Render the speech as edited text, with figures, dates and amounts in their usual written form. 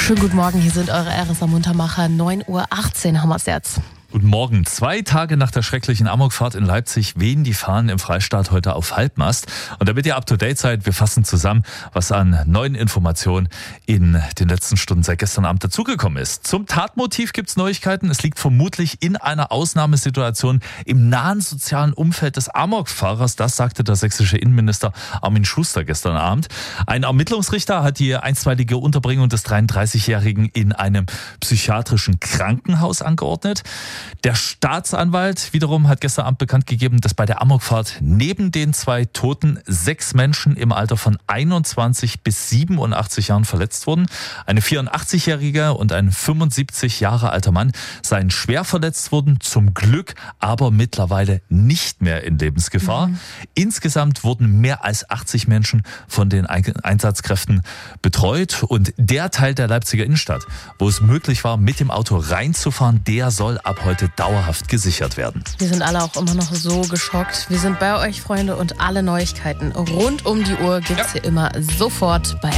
Schönen guten Morgen, hier sind eure RSA Muntermacher. 9:18 Uhr haben wir es jetzt. Guten Morgen. 2 Tage nach der schrecklichen Amokfahrt in Leipzig wehen die Fahnen im Freistaat heute auf Halbmast. Und damit ihr up to date seid, wir fassen zusammen, was an neuen Informationen in den letzten Stunden seit gestern Abend dazugekommen ist. Zum Tatmotiv gibt's Neuigkeiten. Es liegt vermutlich in einer Ausnahmesituation im nahen sozialen Umfeld des Amokfahrers. Das sagte der sächsische Innenminister Armin Schuster gestern Abend. Ein Ermittlungsrichter hat die einstweilige Unterbringung des 33-Jährigen in einem psychiatrischen Krankenhaus angeordnet. Der Staatsanwalt wiederum hat gestern Abend bekannt gegeben, dass bei der Amokfahrt neben den 2 Toten 6 Menschen im Alter von 21 bis 87 Jahren verletzt wurden. Eine 84-jährige und ein 75 Jahre alter Mann seien schwer verletzt worden, zum Glück aber mittlerweile nicht mehr in Lebensgefahr. Insgesamt wurden mehr als 80 Menschen von den Einsatzkräften betreut und der Teil der Leipziger Innenstadt, wo es möglich war, mit dem Auto reinzufahren, der soll ab heute dauerhaft gesichert werden. Wir sind alle auch immer noch so geschockt. Wir sind bei euch, Freunde, und alle Neuigkeiten rund um die Uhr gibt's hier immer sofort bei